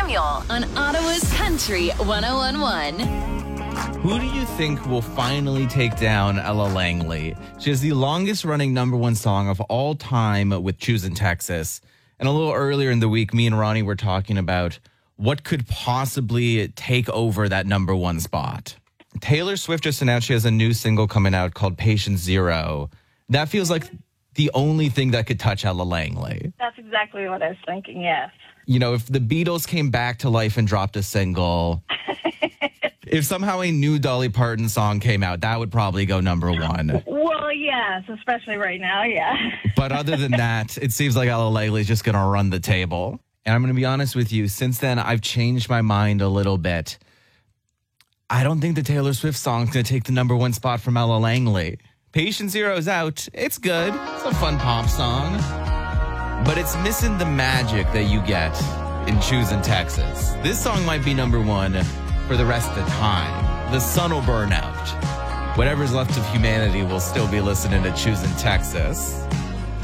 Samuel on Ottawa's Country 101.1. Who do you think will finally take down Ella Langley? She has the longest running number one song of all time with Choosin' Texas. And a little earlier in the week, me and Ronnie were talking about what could possibly take over that number one spot. Taylor Swift just announced she has a new single coming out called Patient Zero. That feels like the only thing that could touch Ella Langley. That's exactly what I was thinking, yes. You know, if the Beatles came back to life and dropped a single, if somehow a new Dolly Parton song came out, that would probably go number one. Well, yes, especially right now, yeah. But other than that, it seems like Ella Langley is just going to run the table. And I'm going to be honest with you, since then, I've changed my mind a little bit. I don't think the Taylor Swift song's going to take the number one spot from Ella Langley. Patient Zero's out. It's good. It's a fun pop song. But it's missing the magic that you get in Choosin' Texas. This song might be number one for the rest of the time. The sun will burn out. Whatever's left of humanity will still be listening to Choosin' Texas.